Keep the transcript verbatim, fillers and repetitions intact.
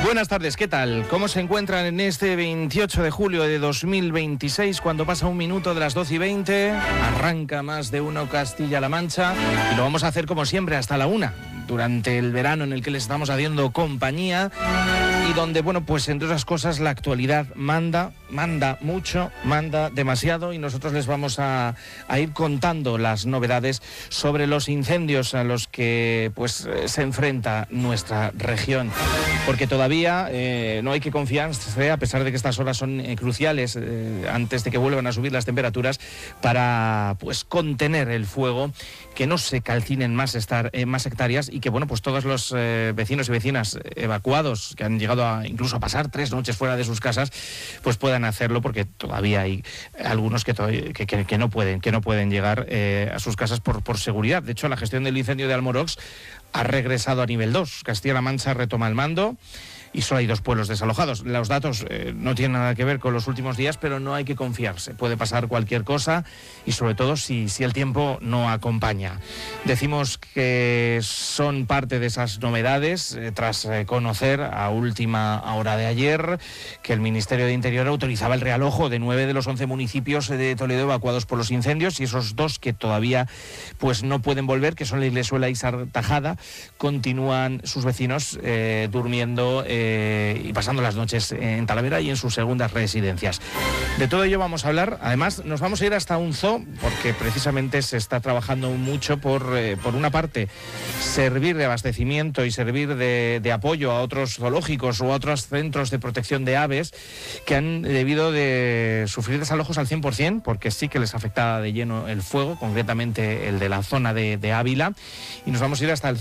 Buenas tardes, ¿qué tal? ¿Cómo se encuentran en este veintiocho de julio de dos mil veintiséis, cuando pasa un minuto de las doce y veinte? Arranca Más de Uno Castilla-La Mancha y lo vamos a hacer como siempre hasta la una, durante el verano en el que les estamos haciendo compañía y donde, bueno, pues entre otras cosas la actualidad manda, manda mucho, manda demasiado y nosotros les vamos a, a ir contando las novedades sobre los incendios a los que pues se enfrenta nuestra región, porque todavía eh, no hay que confiarse, a pesar de que estas horas son eh, cruciales eh, antes de que vuelvan a subir las temperaturas, para pues contener el fuego, que no se calcinen más, estar, eh, más hectáreas y que, bueno, pues todos los eh, vecinos y vecinas evacuados que han llegado a, incluso a pasar tres noches fuera de sus casas, pues puedan hacerlo, porque todavía hay algunos que, que, que, que no pueden que no pueden llegar eh, a sus casas por, por seguridad. De hecho, la gestión del incendio de Almorox ha regresado a nivel dos. Castilla-La Mancha retoma el mando y solo hay dos pueblos desalojados. Los datos eh, no tienen nada que ver con los últimos días, pero no hay que confiarse. Puede pasar cualquier cosa y sobre todo si, si el tiempo no acompaña. Decimos que son parte de esas novedades eh, tras eh, conocer a última hora de ayer que el Ministerio de Interior autorizaba el realojo de nueve de los once municipios de Toledo evacuados por los incendios, y esos dos que todavía pues no pueden volver, que son la Iglesuela y Sartajada, continúan sus vecinos eh, durmiendo eh, y pasando las noches en Talavera y en sus segundas residencias. De todo ello vamos a hablar. Además, nos vamos a ir hasta un zoo, porque precisamente se está trabajando mucho por, eh, por una parte, servir de abastecimiento y servir de, de apoyo a otros zoológicos o a otros centros de protección de aves que han debido de sufrir desalojos al cien por ciento, porque sí que les afectaba de lleno el fuego, concretamente el de la zona de, de Ávila. Y nos vamos a ir hasta el